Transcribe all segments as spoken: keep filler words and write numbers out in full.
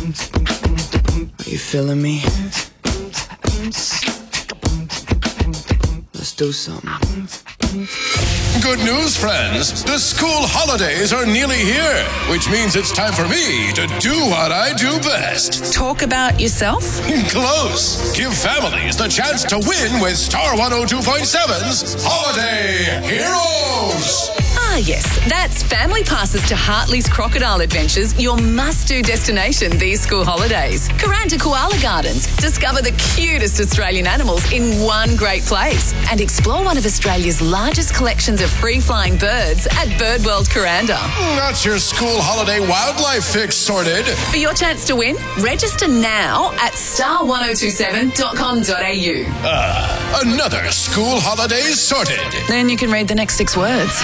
Are you feeling me? Let's do something. Good news, friends. The school holidays are nearly here, which means it's time for me to do what I do best. Talk about yourself? Close. Give families the chance to win with Star one oh two point seven's Holiday Heroes. Ah, yes. That's family passes to Hartley's Crocodile Adventures, your must-do destination these school holidays. Kuranda Koala Gardens. Discover the cutest Australian animals in one great place. And explore one of Australia's largest collections of free-flying birds at Birdworld Kuranda. That's your school holiday wildlife fix sorted. For your chance to win, register now at star one oh two seven dot com dot a u. Ah, another school holiday sorted. Then you can read the next six words.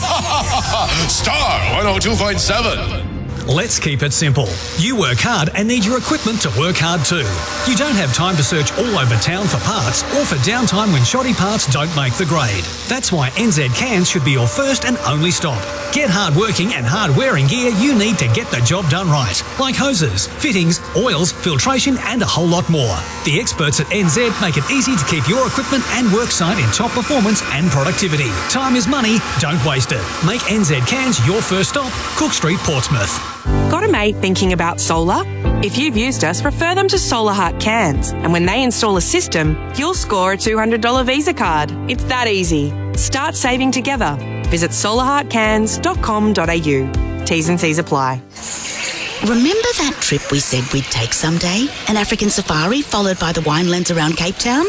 Star one oh two point seven. Let's keep it simple. You work hard and need your equipment to work hard too. You don't have time to search all over town for parts or for downtime when shoddy parts don't make the grade. That's why N Z Cans should be your first and only stop. Get hard-working and hard-wearing gear you need to get the job done right, like hoses, fittings, oils, filtration and a whole lot more. The experts at N Z make it easy to keep your equipment and worksite in top performance and productivity. Time is money, don't waste it. Make N Z Cans your first stop, Cook Street, Portsmouth. Got a mate thinking about solar? If you've used us, refer them to Solar Heart Cans. And when they install a system, you'll score a two hundred dollars Visa card. It's that easy. Start saving together. Visit solar heart cans dot com dot a u. T's and C's apply. Remember that trip we said we'd take someday? An African safari followed by the winelands around Cape Town?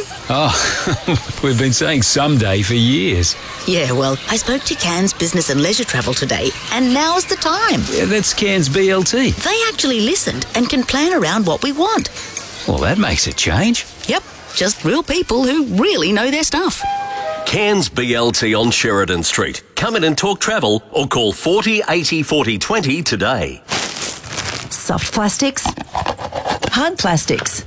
Oh, we've been saying someday for years. Yeah, well, I spoke to Cairns Business and Leisure Travel today, and now's the time. Yeah, that's Cairns B L T. They actually listened and can plan around what we want. Well, that makes a change. Yep, just real people who really know their stuff. Cairns B L T on Sheridan Street. Come in and talk travel or call forty eighty forty twenty today. Soft plastics, hard plastics,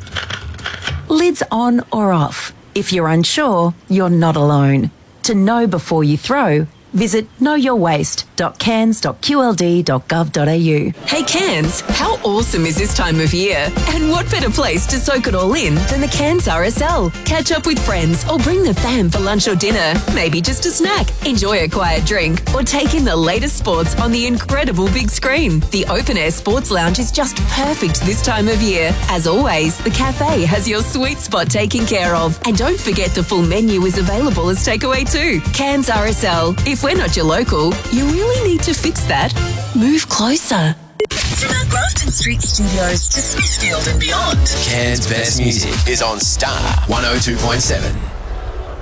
lids on or off. If you're unsure, you're not alone. To know before you throw, visit know your waste dot cairns dot q l d dot gov dot a u. Hey Cairns, how awesome is this time of year? And what better place to soak it all in than the Cairns R S L? Catch up with friends or bring the fam for lunch or dinner, maybe just a snack, enjoy a quiet drink or take in the latest sports on the incredible big screen. The Open Air Sports Lounge is just perfect this time of year. As always, the cafe has your sweet spot taken care of. And don't forget the full menu is available as takeaway too. Cairns R S L. If we're not your local, you really need to fix that. Move closer. From our Grafton Street studios to Smithfield and beyond. Cairns' best music is on Star one oh two point seven.